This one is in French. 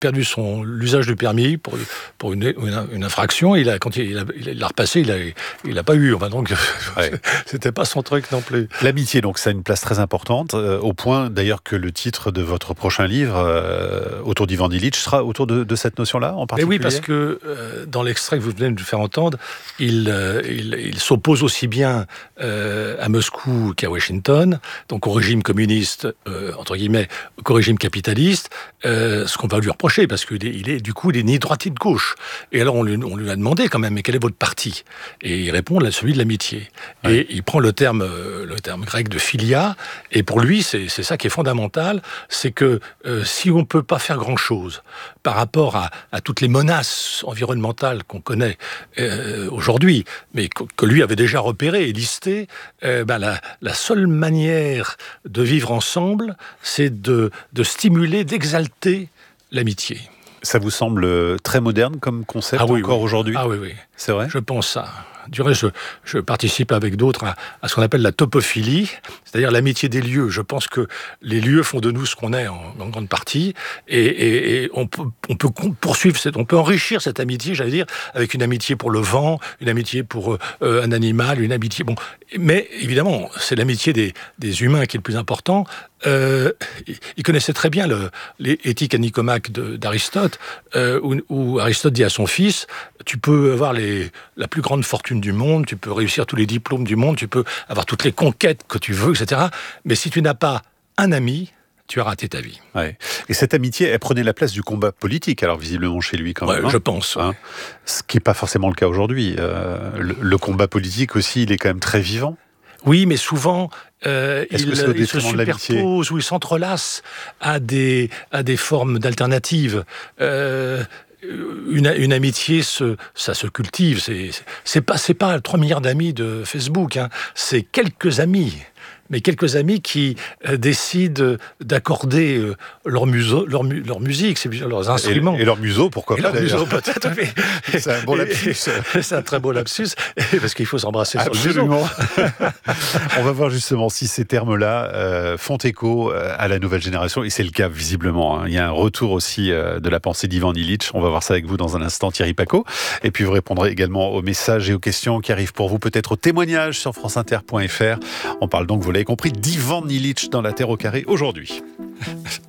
perdu l'usage du permis pour une infraction. Quand il l'a repassé, il l'a pas eu. Enfin, donc, Ouais. c'était pas son truc non plus. L'amitié, donc, ça a une place très importante, au point d'ailleurs que le titre de votre prochain livre, autour d'Ivan Illich, sera autour de cette notion-là en Mais particulier. oui, parce que dans l'extrait que vous venez de nous faire entendre, il s'oppose aussi bien à Moscou qu'à Washington, donc au régime communiste, entre guillemets, qu'au régime capitaliste, ce qu'on va lui reprocher, parce qu'il est ni de droite ni de gauche. Et alors on lui a demandé quand même, mais quel est votre parti ? Et il répond celui de l'amitié. Ouais. Et il prend le terme grec de philia, et pour lui, c'est ça qui est fondamental, c'est que si on ne peut pas faire grand-chose par rapport à toutes les menaces environnementales qu'on connaît aujourd'hui, mais que lui avait déjà repérées et listées, la seule manière de vivre ensemble, c'est de stimuler, d'exalter l'amitié. Ça vous semble très moderne comme concept aujourd'hui ? Ah oui. C'est vrai ? Je pense ça. Du reste, je participe avec d'autres à ce qu'on appelle la topophilie, c'est-à-dire l'amitié des lieux. Je pense que les lieux font de nous ce qu'on est en grande partie, et on peut poursuivre, on peut enrichir cette amitié, j'allais dire, avec une amitié pour le vent, une amitié pour un animal, une amitié... Bon, mais évidemment, c'est l'amitié des humains qui est le plus important. Il connaissait très bien l'éthique à Nicomaque d'Aristote, où Aristote dit à son fils, tu peux avoir la plus grande fortune du monde, tu peux réussir tous les diplômes du monde, tu peux avoir toutes les conquêtes que tu veux, etc. Mais si tu n'as pas un ami, tu as raté ta vie. Ouais. Et cette amitié, elle prenait la place du combat politique, alors visiblement chez lui quand même. Je pense. Hein, ce qui n'est pas forcément le cas aujourd'hui. Le combat politique aussi, il est quand même très vivant. Oui, mais souvent, il se superpose ou il s'entrelace à des formes d'alternatives. Une amitié, ça se cultive. C'est pas 3 milliards d'amis de Facebook. Hein. C'est quelques amis. Mais quelques amis qui décident d'accorder leur musique, leurs instruments. Et leur museau, pourquoi pas d'ailleurs. Leur museau, peut-être. C'est un bon lapsus. C'est un très beau lapsus, parce qu'il faut s'embrasser Absolument. sur le museau. On va voir justement si ces termes-là font écho à la nouvelle génération, et c'est le cas visiblement. Hein. Il y a un retour aussi de la pensée d'Ivan Illich. On va voir ça avec vous dans un instant, Thierry Pacaud. Et puis vous répondrez également aux messages et aux questions qui arrivent pour vous, peut-être aux témoignages sur franceinter.fr. On parle donc, vous l'avez compris, d'Ivan Illich dans La Terre au carré aujourd'hui.